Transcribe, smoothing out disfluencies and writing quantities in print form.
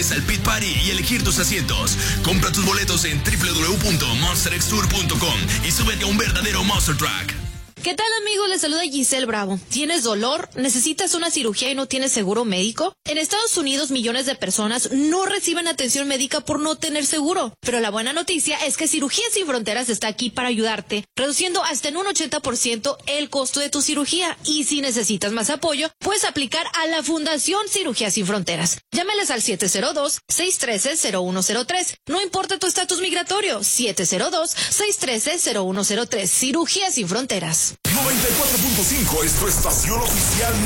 al Pit Party y elegir tus asientos. Compra tus boletos en www.monsterxtour.com y súbete a un verdadero Monster Truck. ¿Qué tal, amigos? Les saluda Giselle Bravo. ¿Tienes dolor? ¿Necesitas una cirugía y no tienes seguro médico? En Estados Unidos, millones de personas no reciben atención médica por no tener seguro. Pero la buena noticia es que Cirugías Sin Fronteras está aquí para ayudarte, reduciendo hasta en un 80% el costo de tu cirugía. Y si necesitas más apoyo, puedes aplicar a la Fundación Cirugías Sin Fronteras. Llámales al 702-613-0103. No importa tu estatus migratorio, 702-613-0103. Cirugías Sin Fronteras. 94.5 es tu estación oficial